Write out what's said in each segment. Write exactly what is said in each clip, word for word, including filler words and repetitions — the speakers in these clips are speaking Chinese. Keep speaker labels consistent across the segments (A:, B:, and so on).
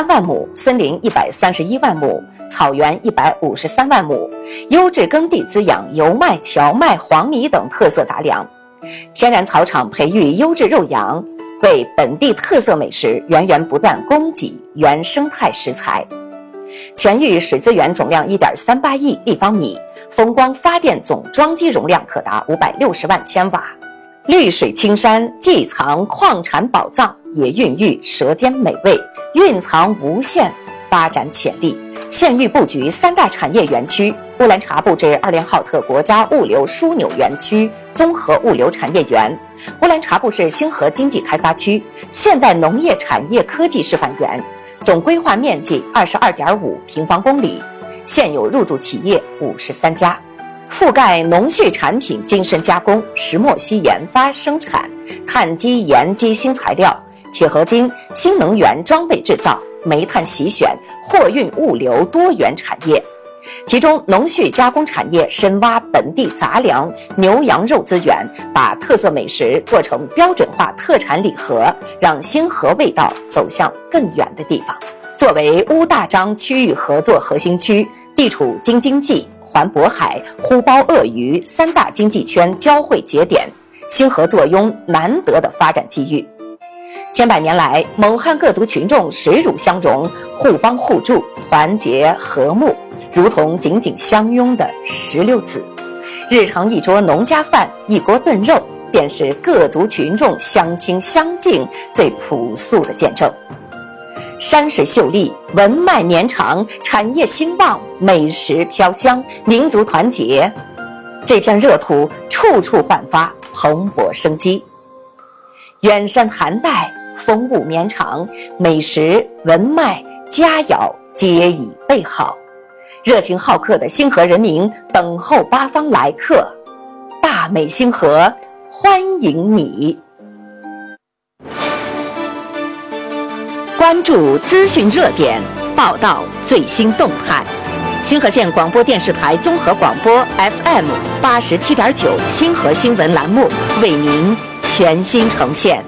A: 三万亩，森林一百三十一万亩，草原一百五十三万亩，优质耕地滋养油麦、荞麦、黄米等特色杂粮，天然草场培育优质肉羊，为本地特色美食源源不断供给原生态食材。全域水资源总量 一点三八亿立方米，风光发电总装机容量可达五百六十万千瓦。绿水青山既藏矿产宝藏，也孕育舌尖美味，蕴藏无限发展潜力。县域布局三大产业园区：乌兰察布至二连浩特国家物流枢纽园区综合物流产业园、乌兰察布市星河经济开发区现代农业产业科技示范园，总规划面积 二十二点五平方公里，现有入驻企业五十三家，覆盖农畜产品精深加工、石墨烯研发生产、碳基盐基新材料、铁合金、新能源装备制造、煤炭洗选、货运物流多元产业。其中农畜加工产业深挖本地杂粮、牛羊肉资源，把特色美食做成标准化特产礼盒，让星河味道走向更远的地方。作为乌大章区域合作核心区，地处京津冀、环渤海、呼包鄂渝三大经济圈交汇节点，星河坐拥难得的发展机遇。千百年来，蒙汉各族群众水乳相融，互帮互助，团结和睦，如同紧紧相拥的石榴籽。日常一桌农家饭，一锅炖肉，便是各族群众相亲相敬最朴素的见证。山水秀丽，文脉绵长，产业兴旺，美食飘香，民族团结，这片热土处处焕发蓬勃生机。远山寒带，风物绵长，美食文脉佳肴皆已备好，热情好客的星河人民等候八方来客，大美星河欢迎你。关注资讯热点，报道最新动态。星河县广播电视台综合广播 F M 八十七点九星河新闻栏目为您全新呈现。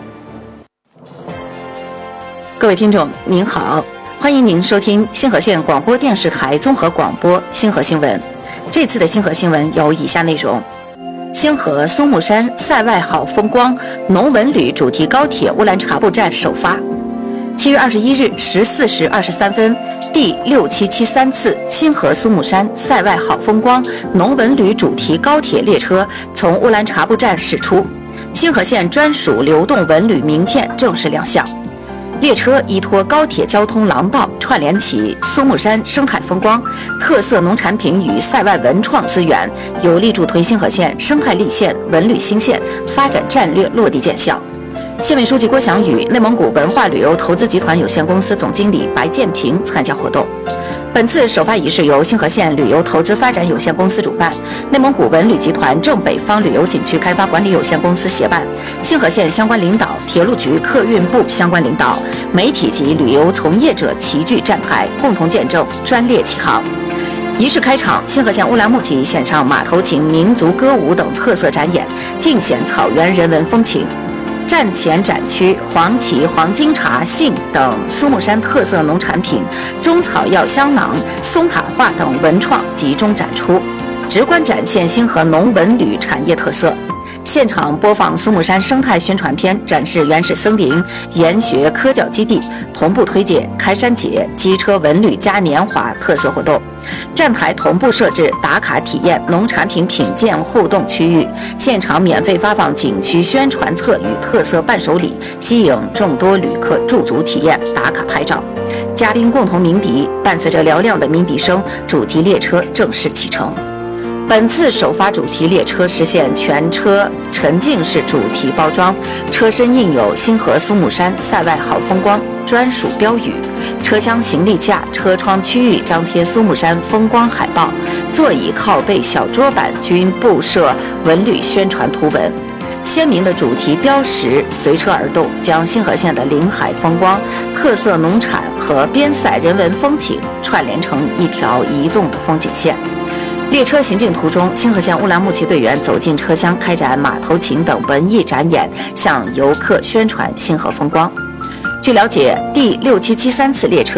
A: 各位听众您好，欢迎您收听星河县广播电视台综合广播星河新闻。这次的星河新闻有以下内容：星河松木山塞外好风光，农文旅主题高铁乌兰察布站首发。七月二十一日十四时二十三分，第六七七三次星河苏木山塞外好风光农文旅主题高铁列车从乌兰察布站驶出，星河县专属流动文旅名片正式亮相。列车依托高铁交通廊道，串联起苏木山生态风光、特色农产品与塞外文创资源，有力助推星河县生态立县、文旅新县发展战略落地见效。县委书记郭祥宇、内蒙古文化旅游投资集团有限公司总经理白建平参加活动。本次首发仪式由星河县旅游投资发展有限公司主办，内蒙古文旅集团正北方旅游景区开发管理有限公司协办，星河县相关领导、铁路局客运部相关领导、媒体及旅游从业者齐聚站台，共同见证专列启航。仪式开场，星河县乌兰牧集献上马头琴、民族歌舞等特色展演，尽显草原人文风情。站前展区黄芪、黄金茶、杏等苏木山特色农产品、中草药香囊、松塔画等文创集中展出，直观展现星河农文旅产业特色。现场播放苏木山生态宣传片，展示原始森林、研学科教基地，同步推介开山节、机车文旅嘉年华特色活动。站台同步设置打卡体验农产品品鉴互动区域，现场免费发放景区宣传册与特色伴手礼，吸引众多旅客驻足体验、打卡拍照。嘉宾共同鸣笛，伴随着嘹亮的鸣笛声，主题列车正式启程。本次首发主题列车实现全车沉浸式主题包装，车身印有星河苏木山塞外好风光专属标语，车厢行李架、车窗区域张贴苏木山风光海报，座椅靠背、小桌板均布设文旅宣传图文。鲜明的主题标识随车而动，将星河县的临海风光、特色农产和边塞人文风情串联成一条移动的风景线。列车行进途中，星河县乌兰牧骑队员走进车厢，开展马头琴等文艺展演，向游客宣传星河风光。据了解，第六七七三次列车